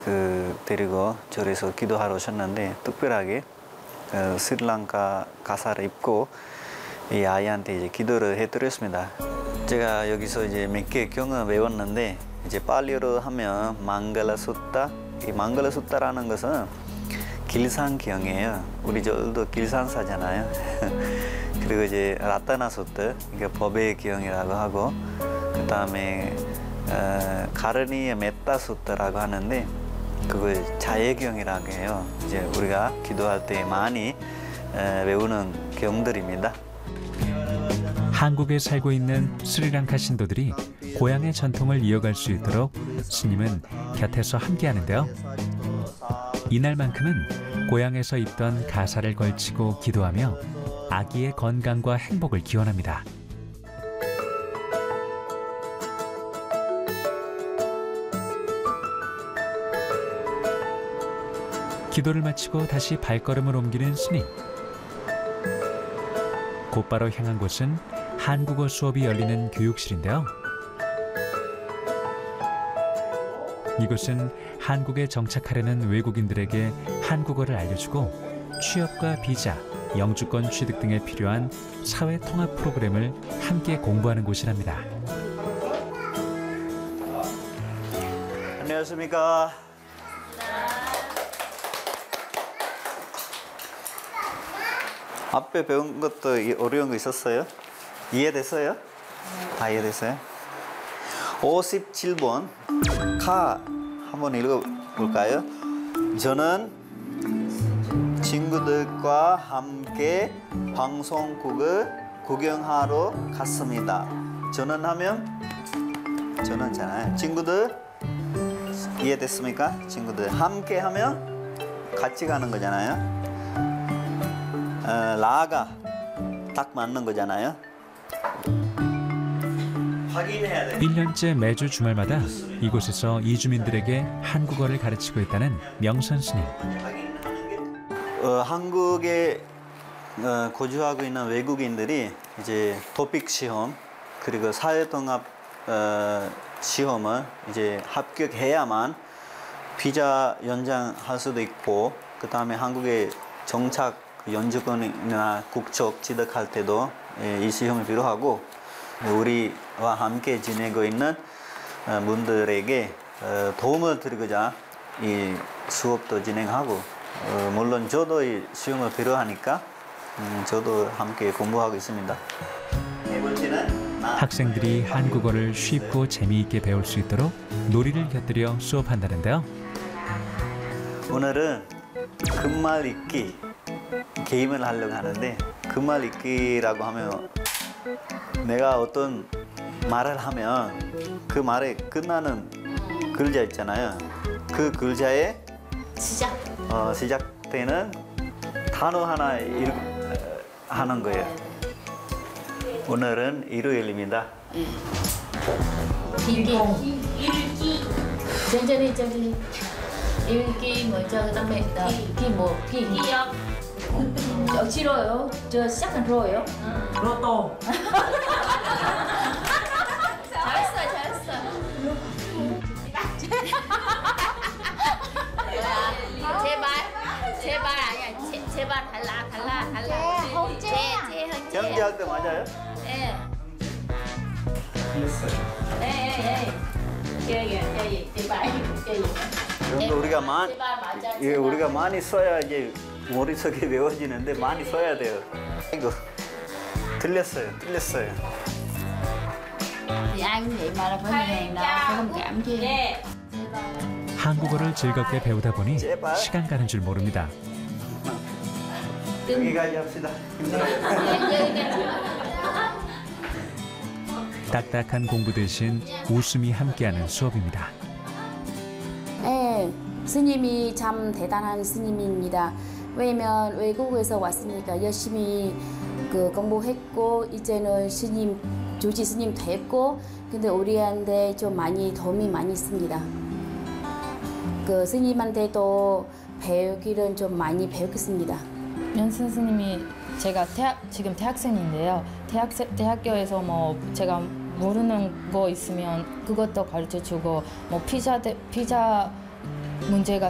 데리고 절에서 기도하러 오셨는데 특별하게 스리랑카 가사를 입고 이 아이한테 이제 기도를 해드렸습니다. 제가 여기서 이제 몇 개 경을 외웠는데 이제 팔리어로 하면 망갈라수타, 이 망갈라수타라는 것은 길산경이에요. 우리 절도 길산사잖아요. 그리고 이제 라타나수타, 그러니까 법의 경이라고 하고, 그 다음에 가르니의 메타수타라고 하는데 그걸 자예경이라고 해요. 이제 우리가 기도할 때 많이 외우는 경들입니다. 한국에 살고 있는 스리랑카 신도들이 고향의 전통을 이어갈 수 있도록 스님은 곁에서 함께하는데요. 이날만큼은 고향에서 입던 가사를 걸치고 기도하며 아기의 건강과 행복을 기원합니다. 기도를 마치고 다시 발걸음을 옮기는 스님. 곧바로 향한 곳은 한국어 수업이 열리는 교육실인데요. 이곳은 한국에 정착하려는 외국인들에게 한국어를 알려주고 취업과 비자, 영주권 취득 등에 필요한 사회 통합 프로그램을 함께 공부하는 곳이랍니다. 안녕하십니까. 앞에 배운 것도 어려운 거 있었어요? 이해됐어요? 다 이해됐어요? 57번 카 한번 읽어볼까요? 저는 친구들과 함께 방송국을 구경하러 갔습니다. 저는 하면 저는잖아요. 친구들 이해됐습니까? 친구들 함께 하면 같이 가는 거잖아요. 라가 딱 맞는 거잖아요. 확인해야 돼. 1년째 매주 주말마다 이곳에서 이주민들에게 한국어를 가르치고 있다는 명선 스님. 한국에 거주하고 있는 외국인들이 이제 토픽 시험 그리고 사회통합 시험을 이제 합격해야만 비자 연장할 수도 있고, 그 다음에 한국에 정착 연주권이나 국적 취득할 때도 이 시험이 필요하고, 우리와 함께 지내고 있는 분들에게 도움을 드리고자 이 수업도 진행하고, 물론 저도 이 시험을 필요하니까 저도 함께 공부하고 있습니다. 학생들이 한국어를 쉽고 재미있게 배울 수 있도록 놀이를 곁들여 수업한다는데요. 오늘은 금말 읽기 게임을 하려고 하는데, 금말 읽기라고 하면 내가 어떤 말을 하면 그 말에 끝나는 글자 있잖아요. 그 글자에 시작되는 단어 하나 하는 거예요. 오늘은 일요일입니다. 읽기. 저기 읽기 뭐죠? 그다음에 기억. 싫어요. 저 시작은 좋아요. 로또. 잘했어. 제발 아니야. 제발 달라. 제 경제할 때 맞아요? 네. 제발. 우리가 많이 써야 이제 머릿속에 외워지는데 많이 써야 돼요. 이거 틀렸어요. Ai cũng vậy mà là phải hiền đâu, phải thông cảm chứ. 한국어를 즐겁게 배우다 보니 시간 가는 줄 모릅니다. 여기까지 합시다. 딱딱한 공부 대신 웃음이 함께하는 수업입니다. 네, 스님이 참 대단한 스님입니다. 왜냐면 외국에서 왔으니까 열심히 공부했고 이제는 스님 조지 스님 됐고, 근데 우리한테 좀 많이 도움이 많이 있습니다. 스님한테도 배우기를 좀 많이 배우겠습니다. 명선 스님이 제가 지금 대학생인데요. 대학교에서 뭐 제가 모르는 거 있으면 그것도 가르쳐주고, 뭐 피자 문제가